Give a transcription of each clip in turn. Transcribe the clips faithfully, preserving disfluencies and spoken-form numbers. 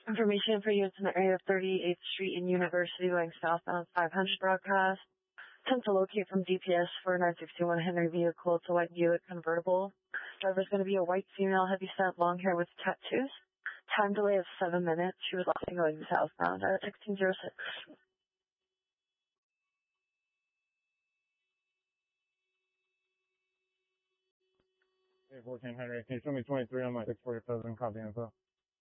Information for units in the area of thirty-eighth Street and University going southbound five hundred broadcast. Attempt to locate from D P S for nine sixty-one Henry vehicle. It's a white Buick convertible. Driver's going to be a white female, heavy set, long hair with tattoos. Time delay of seven minutes. She was also going southbound at sixteen oh six. Hey, fourteen Henry, can you show me twenty-three on my six forty-seven copy info?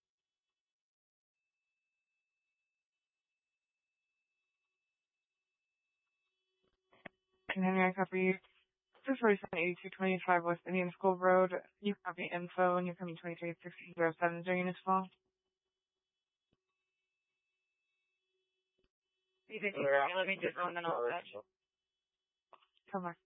Henry, I copy you. two forty-seven eighty-two twenty-five West Indian School Road. You copy info and you're coming twenty-three sixteen oh seven. Is there units fall? You think you're let me just on the note. Come on.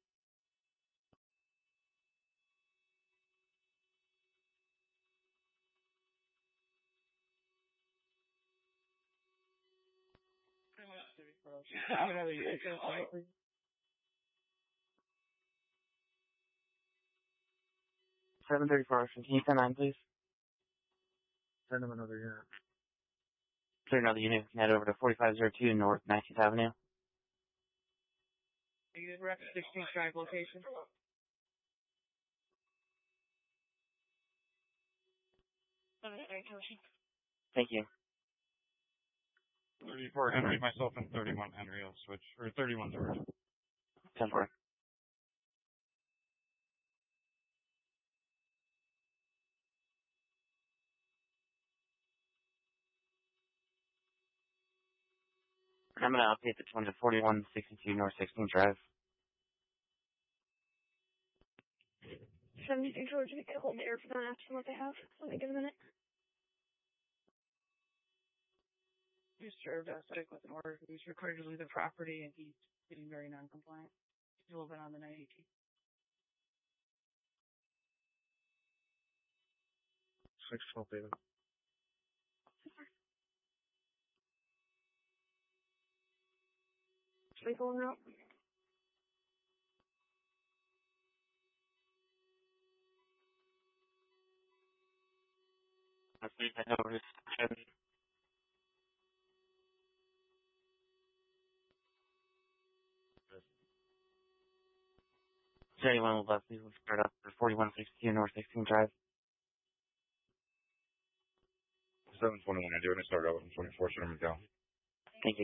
I'm gonna leave it. seven thirty-four Ocean. Can you send nine, please? Send them another unit. Clear another unit. Can head over to forty-five oh two North nineteenth Avenue. Are you in Rep sixteenth Drive location? Thank you. thirty-four Henry, myself, and thirty-one Henry. I'll switch. Or thirty-one George. ten four. I'm going to update the one to forty-one sixty-two North sixteenth Drive. seventy-two George, we can hold the air for that after what they have. Let me give a minute. He's served aesthetic with an order. He's required to leave the property and he's getting very non-compliant. He's a little bit on the nine eighteen. six twelve, David. Should we go out? Let's leave that over to section. thirty-one will left. Please start up for forty-one sixty-two North sixteenth Drive. seven twenty-one, I do, and I start over from twenty-four, so I'm down. Thank you.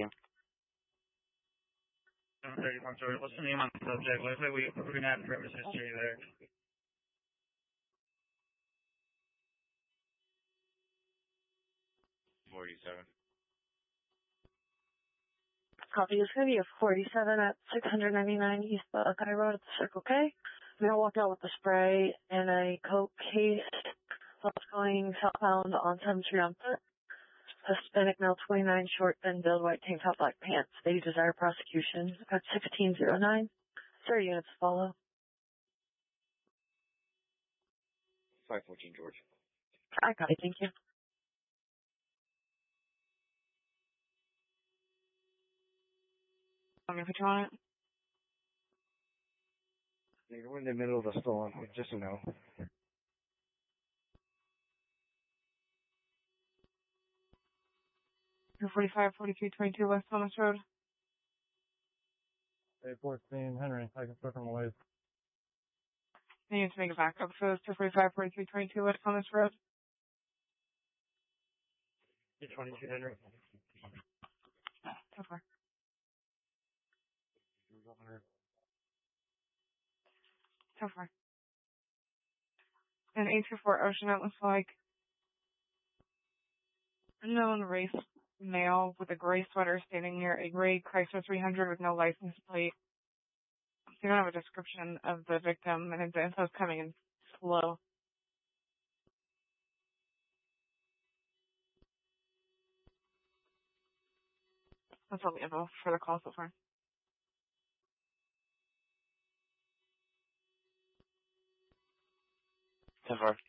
seven thirty-one, sorry, what's the name on the subject? Looks like we, we're going to have purpose history there. forty-seven. Copy. It's going to be a forty-seven at six ninety-nine East Buckeye Road at the Circle K. I'm going to walk out with the spray and a Coke case. So it's going southbound on seventh Street on foot. Hispanic male, twenty-nine, short, thin build, white tank top, black pants. They desire prosecution at sixteen oh nine. Sir, units follow. five fourteen, George. I copy. Thank you. I'm going to put you on it. We're in the middle of a storm, just to know. You're forty-five forty-three twenty-two West Thomas Road. Hey, fourteen Henry, I can start from the ways. I need to make a backup. So it's two forty-five forty-three twenty-two West Thomas Road. You're twenty-two Henry. So far. So far. And eight two four Ocean, it looks like unknown race male with a gray sweater standing near a gray Chrysler three hundred with no license plate. They don't have a description of the victim, and the info's coming in slow. That's all the info for the call so far. So far.